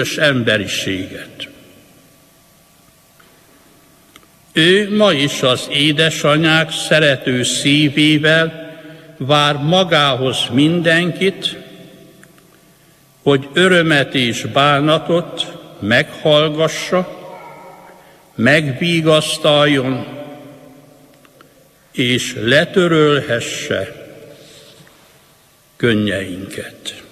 emberiséget. Ő ma is az édesanyák szerető szívével vár magához mindenkit, hogy örömet és bánatot meghallgassa, megvigasztaljon és letörölhesse könnyeinket.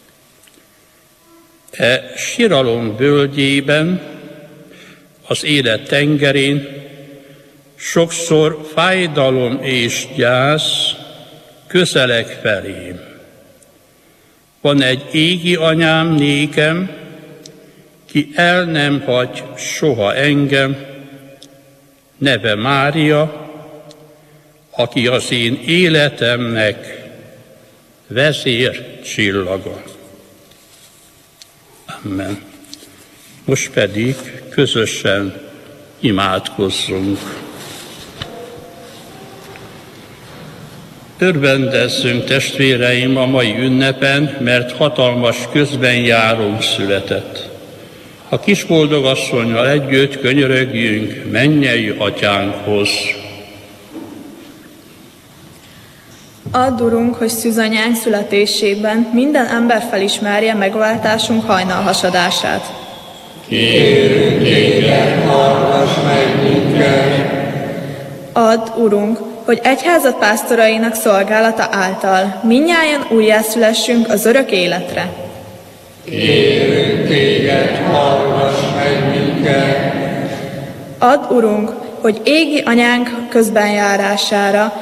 E siralom völgyében, az élet tengerén sokszor fájdalom és gyász közeleg felém. Van egy égi anyám nékem, ki el nem hagy soha engem, neve Mária, aki az én életemnek vezércsillaga. Amen. Most pedig közösen imádkozzunk. Örvendezzünk, testvéreim, a mai ünnepen, mert hatalmas közbenjáró született. A kisboldogasszonnyal együtt könyörögjünk mennyei atyánkhoz. Add, Urunk, hogy szűzanyánk születésében minden ember felismerje megváltásunk hajnalhasadását. Kérünk téged, hallgass meg minket! Add, Urunk, hogy egyházad pásztorainak szolgálata által mindnyájan újjászülessünk az örök életre. Kérünk téged, hallgass meg minket! Add, Urunk, hogy égi anyánk közbenjárására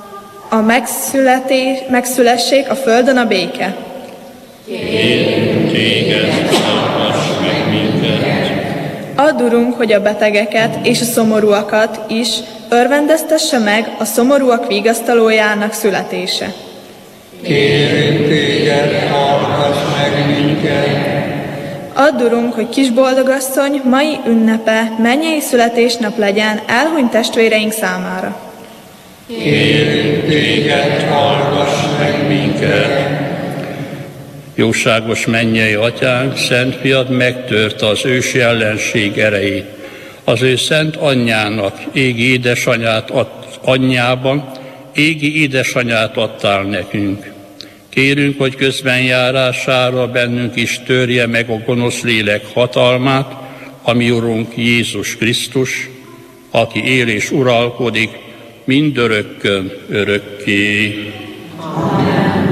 megszülessék a földön a béke. Kérünk téged, hallgass meg minket! Add, Urunk, hogy a betegeket és a szomorúakat is örvendeztesse meg a szomorúak vigasztalójának születése. Kérünk téged, hallgass meg minket! Add, Urunk, hogy kisboldogasszony mai ünnepe mennyei születésnap legyen elhunyt testvéreink számára. Kérünk téged, hallgass meg minket! Jóságos mennyei atyánk, szent fiad megtörte az ősi ellenség erejét. Az ő szent anyjának, égi édesanyját anyjában, égi édesanyját adtál nekünk. Kérünk, hogy közbenjárására bennünk is törje meg a gonosz lélek hatalmát, a mi Urunk Jézus Krisztus, aki él és uralkodik mindörökkön örökké.